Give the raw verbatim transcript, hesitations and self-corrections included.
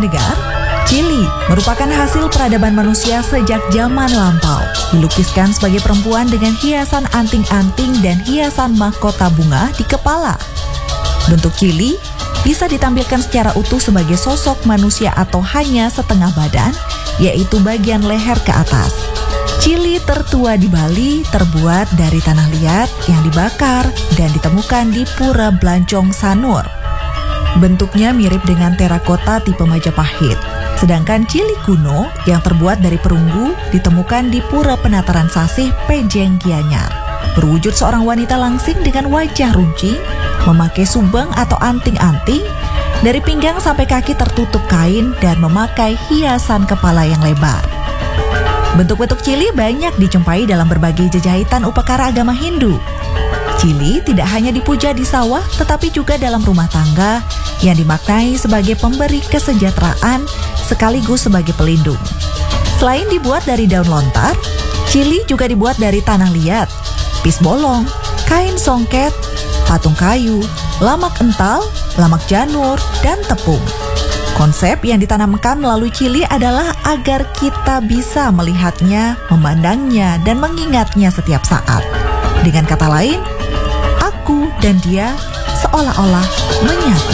pendengar, cili merupakan hasil peradaban manusia sejak zaman lampau. Dilukiskan sebagai perempuan dengan hiasan anting-anting dan hiasan mahkota bunga di kepala. Bentuk cili bisa ditampilkan secara utuh sebagai sosok manusia atau hanya setengah badan, yaitu bagian leher ke atas. Cili tertua di Bali terbuat dari tanah liat yang dibakar dan ditemukan di Pura Blancong Sanur. Bentuknya mirip dengan terakota tipe Majapahit. Sedangkan cili kuno yang terbuat dari perunggu ditemukan di Pura Penataran Sasih, Pejeng Gianyar. Berwujud seorang wanita langsing dengan wajah runcing, memakai subeng atau anting-anting, dari pinggang sampai kaki tertutup kain dan memakai hiasan kepala yang lebar. Bentuk-bentuk cili banyak dijumpai dalam berbagai jajahitan upacara agama Hindu. Cili tidak hanya dipuja di sawah, tetapi juga dalam rumah tangga yang dimaknai sebagai pemberi kesejahteraan sekaligus sebagai pelindung. Selain dibuat dari daun lontar, cili juga dibuat dari tanah liat, pis bolong, kain songket, patung kayu, lamak ental, lamak janur, dan tepung. Konsep yang ditanamkan melalui cili adalah agar kita bisa melihatnya, memandangnya, dan mengingatnya setiap saat. Dengan kata lain, aku dan dia seolah-olah menyatu.